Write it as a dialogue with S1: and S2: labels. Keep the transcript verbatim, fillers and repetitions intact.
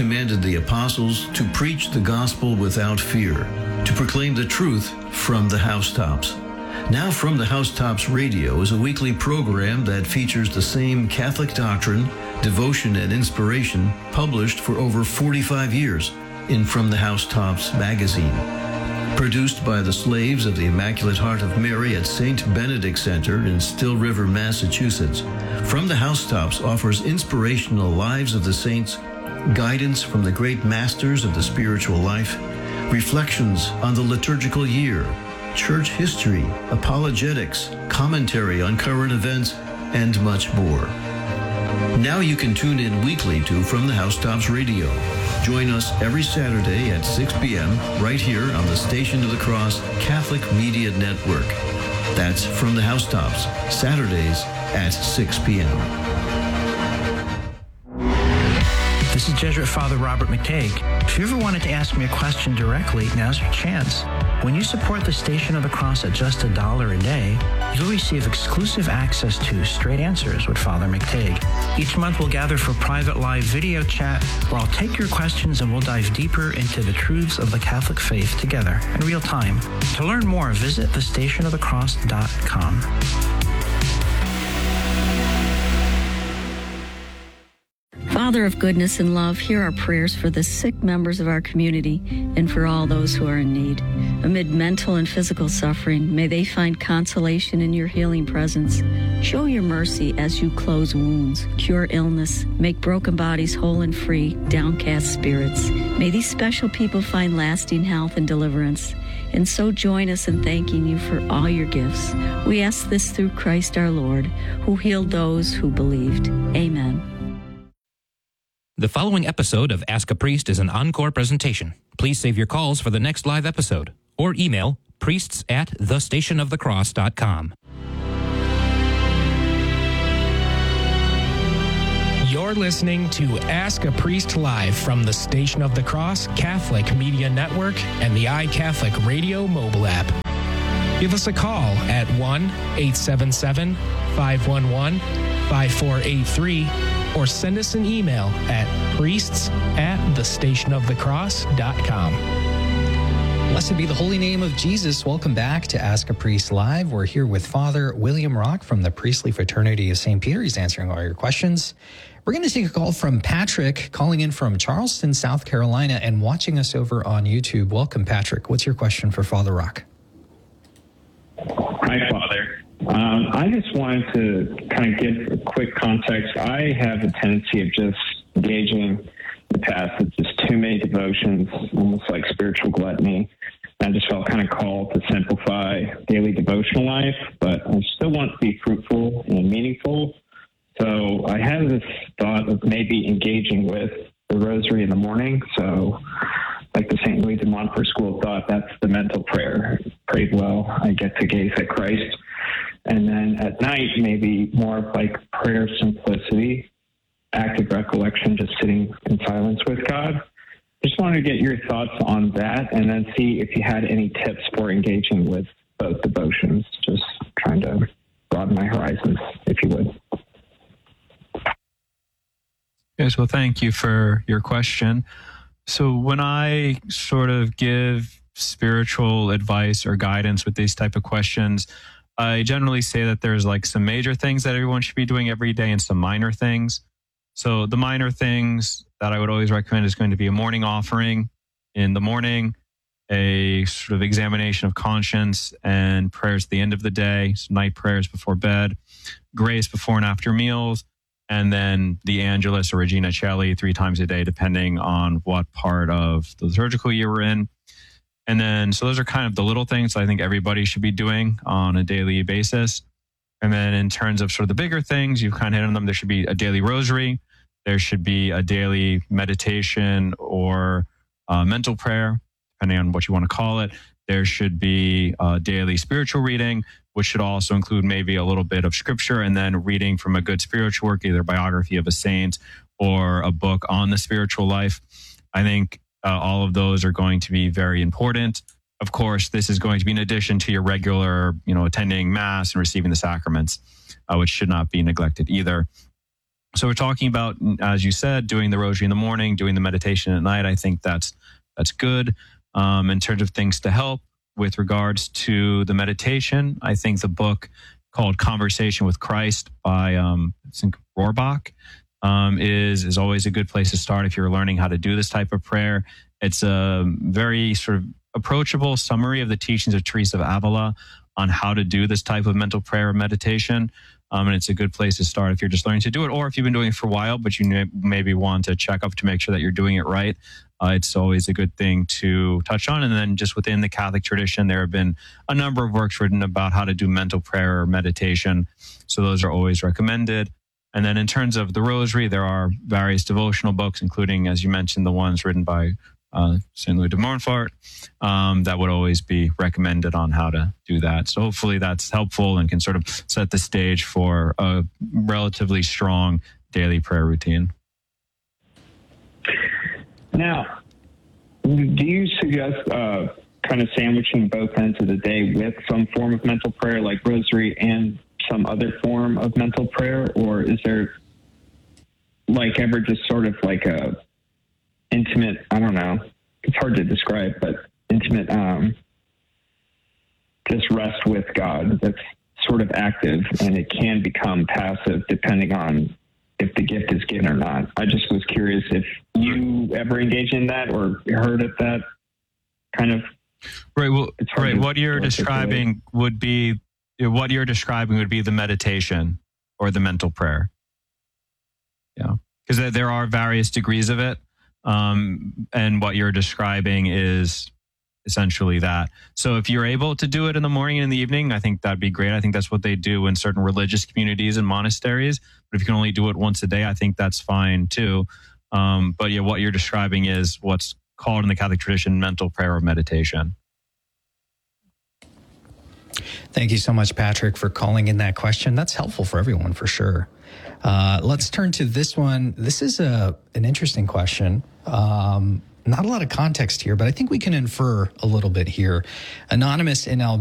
S1: commanded the apostles to preach the gospel without fear, to proclaim the truth from the housetops. Now From the Housetops Radio is a weekly program that features the same Catholic doctrine, devotion, and inspiration published for over forty-five years in From the Housetops magazine. Produced by the slaves of the Immaculate Heart of Mary at Saint Benedict Center in Still River, Massachusetts, From the Housetops offers inspirational lives of the saints, guidance from the great masters of the spiritual life, reflections on the liturgical year, church history, apologetics, commentary on current events, and much more. Now you can tune in weekly to From the Housetops Radio. Join us every Saturday at six p.m. right here on the Station of the Cross Catholic Media Network. That's From the Housetops, Saturdays at six p.m.
S2: This is Jesuit Father Robert McTague. If you ever wanted to ask me a question directly, now's your chance. When you support the Station of the Cross at just a dollar a day, you'll receive exclusive access to Straight Answers with Father McTague. Each month we'll gather for private live video chat where I'll take your questions and we'll dive deeper into the truths of the Catholic faith together in real time. To learn more, visit the station of the cross dot com.
S3: Father of goodness and love, hear our prayers for the sick members of our community and for all those who are in need. Amid mental and physical suffering, may they find consolation in your healing presence. Show your mercy as you close wounds, cure illness, make broken bodies whole and free, downcast spirits. May these special people find lasting health and deliverance. And so join us in thanking you for all your gifts. We ask this through Christ our Lord, who healed those who believed. Amen.
S4: The following episode of Ask a Priest is an encore presentation. Please save your calls for the next live episode or email priests at the station of the cross dot com.
S5: You're listening to Ask a Priest Live from the Station of the Cross Catholic Media Network and the iCatholic Radio mobile app. Give us a call at one eight seven seven, five one one, five four eight three or send us an email at priests at the station of the cross dot com.
S6: Blessed be the holy name of Jesus. Welcome back to Ask a Priest Live. We're here with Father William Rock from the Priestly Fraternity of Saint Peter. He's answering all your questions. We're going to take a call from Patrick, calling in from Charleston, South Carolina, and watching us over on YouTube. Welcome, Patrick. What's your question for Father Rock?
S7: Hi, Father. Um, I just wanted to kind of give a quick context. I have a tendency of just engaging in the past with just too many devotions, almost like spiritual gluttony. I just felt kind of called to simplify daily devotional life, but I still want to be fruitful and meaningful. So I have this thought of maybe engaging with the rosary in the morning. So like the Saint Louis de Montfort School of Thought, that's the mental prayer. Prayed well, I get to gaze at Christ. And then at night, maybe more of like prayer simplicity, active recollection, just sitting in silence with God. Just wanted to get your thoughts on that and then see if you had any tips for engaging with both devotions. Just trying to broaden my horizons, if you would.
S8: Yes, well, thank you for your question. So when I sort of give spiritual advice or guidance with these type of questions, I generally say that there's like some major things that everyone should be doing every day and some minor things. So the minor things that I would always recommend is going to be a morning offering in the morning, a sort of examination of conscience and prayers at the end of the day, some night prayers before bed, grace before and after meals, and then the Angelus or Regina Coeli three times a day, depending on what part of the liturgical year we're in. And then, so those are kind of the little things I think everybody should be doing on a daily basis. And then in terms of sort of the bigger things, you've kind of hit on them. There should be a daily rosary. There should be a daily meditation or uh, mental prayer, depending on what you want to call it. There should be a daily spiritual reading, which should also include maybe a little bit of scripture and then reading from a good spiritual work, either a biography of a saint or a book on the spiritual life. I think Uh, all of those are going to be very important. Of course, this is going to be in addition to your regular, you know, attending Mass and receiving the sacraments, uh, which should not be neglected either. So we're talking about, as you said, doing the rosary in the morning, doing the meditation at night. I think that's that's good. Um, in terms of things to help with regards to the meditation, I think the book called Conversation with Christ by um, I think Rohrbach um, is is always a good place to start if you're learning how to do this type of prayer. It's a very sort of approachable summary of the teachings of Teresa of Avila on how to do this type of mental prayer or meditation. Um, and it's a good place to start if you're just learning to do it, or if you've been doing it for a while, but you may, maybe want to check up to make sure that you're doing it right. Uh, it's always a good thing to touch on. And then just within the Catholic tradition, there have been a number of works written about how to do mental prayer or meditation. So those are always recommended. And then in terms of the rosary, there are various devotional books, including, as you mentioned, the ones written by uh, Saint Louis de Montfort, um, that would always be recommended on how to do that. So hopefully that's helpful and can sort of set the stage for a relatively strong daily prayer routine.
S7: Now, do you suggest uh, kind of sandwiching both ends of the day with some form of mental prayer, like rosary and some other form of mental prayer? Or is there like ever just sort of like a intimate, I don't know, it's hard to describe, but intimate, um, just rest with God that's sort of active, and it can become passive depending on if the gift is given or not? I just was curious if you ever engaged in that or heard of that kind of.
S8: Right. Well, right. What you're describing would be, what you're describing would be the meditation or the mental prayer. Yeah. Because there are various degrees of it. Um, and what you're describing is essentially that. So if you're able to do it in the morning and in the evening, I think that'd be great. I think that's what they do in certain religious communities and monasteries. But if you can only do it once a day, I think that's fine too. Um, but yeah, what you're describing is what's called in the Catholic tradition mental prayer or meditation.
S6: Thank you so much, Patrick, for calling in that question. That's helpful for everyone, for sure. Uh, let's turn to this one. This is a an interesting question. Um, not a lot of context here, but I think we can infer a little bit here. Anonymous in Alberta